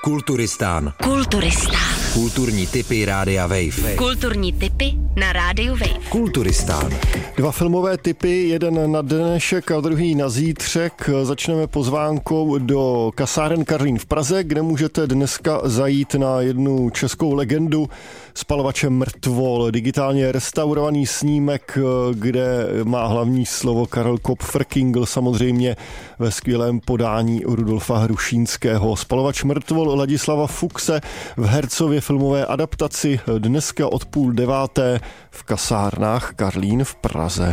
Kulturistán. Kulturní tipy Rádia Wave. Kulturní tipy na Rádiu Wave. Kulturistán. 2 filmové tipy, jeden na dnešek a druhý na zítřek. Začneme pozvánkou do kasáren Karlín v Praze, kde můžete dneska zajít na jednu českou legendu Spalovače mrtvol. Digitálně restaurovaný snímek, kde má hlavní slovo Karel Kopfrkingl, samozřejmě ve skvělém podání Rudolfa Hrušínského. Spalovač mrtvol Ladislava Fuchse v Hercově filmové adaptaci dneska od 8:30 v kasárnách Karlín v Praze.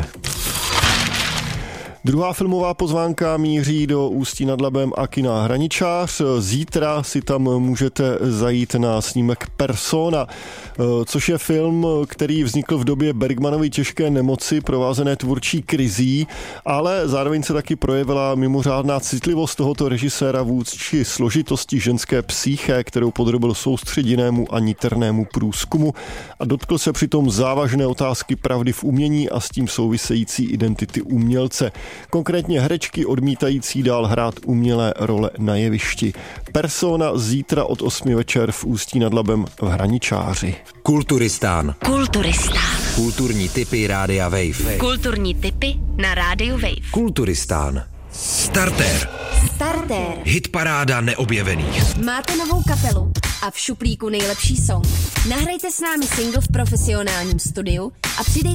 Druhá filmová pozvánka míří do Ústí nad Labem a kina Hraničář. Zítra si tam můžete zajít na snímek Persona, což je film, který vznikl v době Bergmanovy těžké nemoci, provázené tvůrčí krizí, ale zároveň se taky projevila mimořádná citlivost tohoto režiséra vůči složitosti ženské psyché, kterou podrobil soustředěnému a niternému průzkumu a dotkl se přitom závažné otázky pravdy v umění a s tím související identity umělce. Konkrétně herečky odmítající dál hrát umělé role na jevišti. Persona zítra od 8 večer v Ústí nad Labem v Hraničáři. Kulturistán. Kulturní tipy Rádia Wave. Kulturní tipy na Rádiu Wave. Kulturistán. Startér. Hitparáda neobjevených. Máte novou kapelu a v šuplíku nejlepší song. Nahrajte s námi single v profesionálním studiu a přidejte